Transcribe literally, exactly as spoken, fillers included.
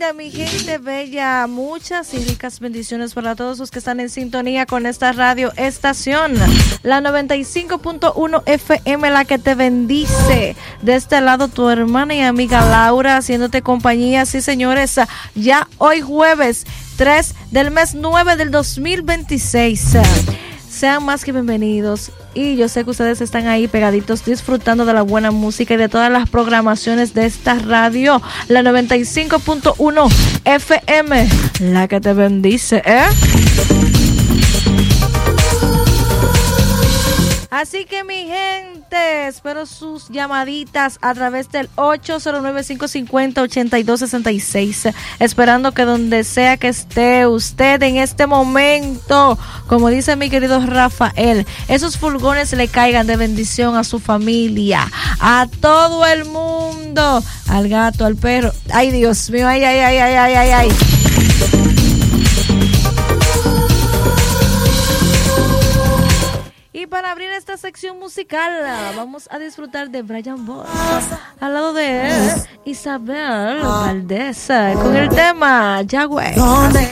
linda, mi gente bella. Muchas y ricas bendiciones para todos los que están en sintonía con esta radio estación, la noventa y cinco punto uno F M, la que te bendice. De este lado, tu hermana y amiga Laura, haciéndote compañía. Sí, señores, ya hoy jueves tres del mes nueve del dos mil veintiséis. Sean más que bienvenidos, y yo sé que ustedes están ahí pegaditos disfrutando de la buena música y de todas las programaciones de esta radio, la noventa y cinco punto uno F M, la que te bendice, ¿eh? Así que, mi gente, espero sus llamaditas a través del ocho cero nueve, cinco cinco cero, ocho dos seis seis, esperando que donde sea que esté usted en este momento, como dice mi querido Rafael, esos fulgones le caigan de bendición a su familia, a todo el mundo, al gato, al perro. Ay, Dios mío, ay, ay, ay, ay, ay, ay, ay. Y para abrir esta sección musical, vamos a disfrutar de Brian Boss, al lado de él, Isabel Valdés, con el tema Yahweh. ¿Dónde